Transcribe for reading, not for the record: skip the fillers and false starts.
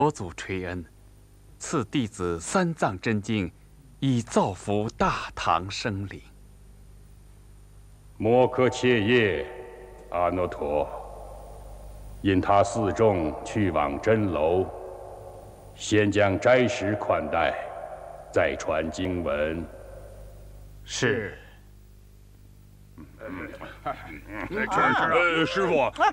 佛祖垂恩，赐弟子三藏真经，以造福大唐生灵。 摩诃切叶，阿耨陀。因他四众去往真楼，先将斋食款待，再传经文。 是。 师傅。